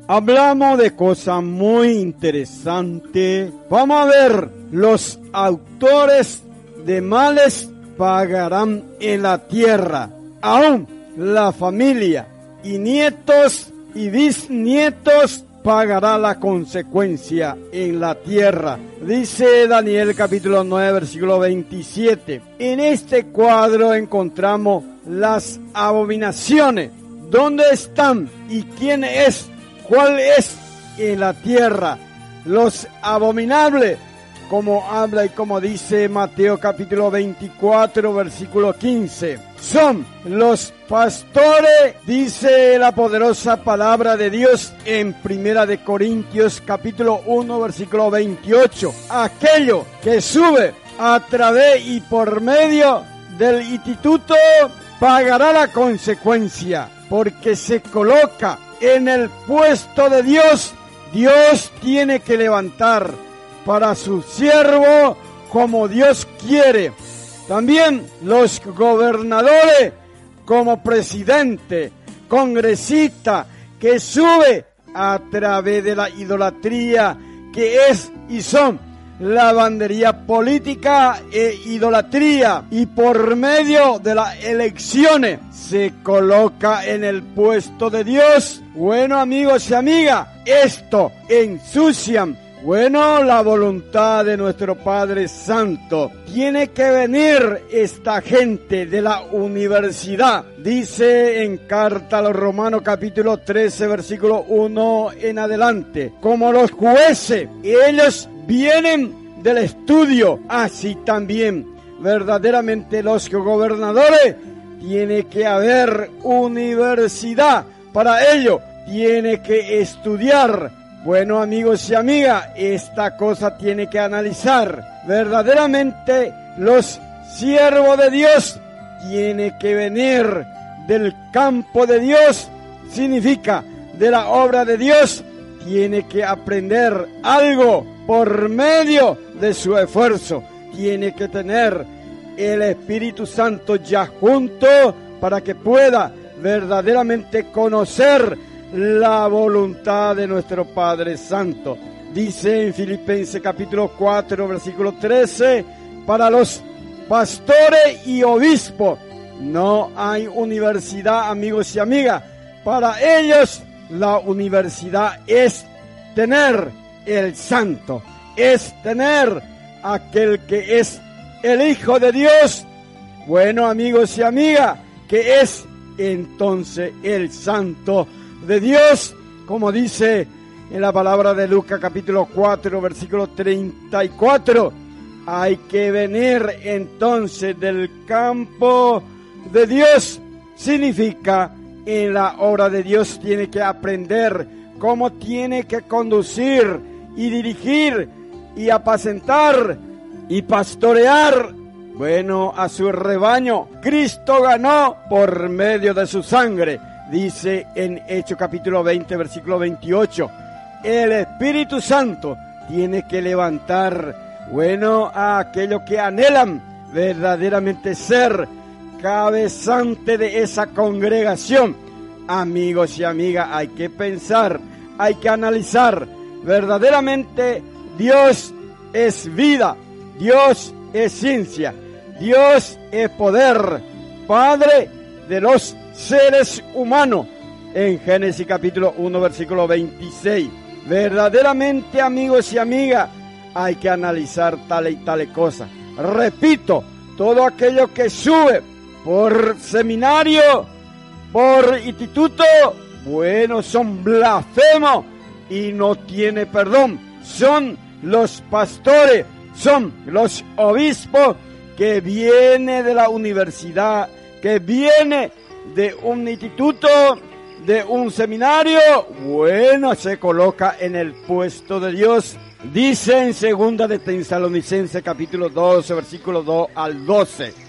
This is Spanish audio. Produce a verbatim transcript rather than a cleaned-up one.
hablamos de cosas muy interesantes. Vamos a ver, los autores de males pagarán en la tierra. Aún la familia y nietos y bisnietos pagará la consecuencia en la tierra. Dice Daniel capítulo nueve, versículo veintisiete. En este cuadro encontramos las abominaciones. ¿Dónde están? ¿Y quién es? ¿Cuál es en la tierra? Los abominables, como habla y como dice Mateo capítulo veinticuatro, versículo quince. Son los pastores, dice la poderosa palabra de Dios en Primera de Corintios capítulo uno, versículo veintiocho. Aquello que sube a través y por medio del instituto pagará la consecuencia, porque se coloca en el puesto de Dios. Dios tiene que levantar para su siervo como Dios quiere. También los gobernadores, como presidente, congresista, que sube a través de la idolatría, que es y son lavandería política e idolatría, y por medio de las elecciones se coloca en el puesto de Dios. Bueno, amigos y amigas, esto ensucian, bueno, la voluntad de nuestro Padre Santo. Tiene que venir esta gente de la universidad. Dice en carta a los Romanos capítulo trece, versículo uno en adelante. Como los jueces, ellos vienen del estudio, así también verdaderamente los gobernadores. Tiene que haber universidad. Para ello, tiene que estudiar. Bueno, amigos y amigas, esta cosa tiene que analizar. Verdaderamente, los siervos de Dios tienen que venir del campo de Dios. Significa, de la obra de Dios, tiene que aprender algo por medio de su esfuerzo. Tiene que tener el Espíritu Santo ya junto para que pueda verdaderamente conocer la voluntad de nuestro Padre Santo. Dice en Filipenses capítulo cuatro, versículo trece, para los pastores y obispos no hay universidad, amigos y amigas. Para ellos la universidad es tener el Santo, es tener aquel que es el Hijo de Dios. Bueno, amigos y amigas, que es entonces el Santo de Dios, como dice en la palabra de Lucas capítulo cuatro, versículo treinta y cuatro. Hay que venir entonces del campo de Dios. Significa, en la obra de Dios tiene que aprender cómo tiene que conducir y dirigir y apacentar y pastorear, bueno, a su rebaño. Cristo ganó por medio de su sangre. Dice en Hechos capítulo veinte, versículo veintiocho, el Espíritu Santo tiene que levantar, bueno, a aquellos que anhelan verdaderamente ser cabezante de esa congregación. Amigos y amigas, hay que pensar, hay que analizar. Verdaderamente Dios es vida, Dios es ciencia, Dios es poder, Padre de los seres humanos, en Génesis capítulo uno, versículo veintiséis. Verdaderamente, amigos y amigas, hay que analizar tal y tal cosa. Repito, todo aquello que sube por seminario, por instituto, bueno, son blasfemos y no tiene perdón. Son los pastores, son los obispos que viene de la universidad, que viene de un instituto, de un seminario, bueno, se coloca en el puesto de Dios. Dice en segunda de Tesalonicenses capítulo doce, versículo dos al doce.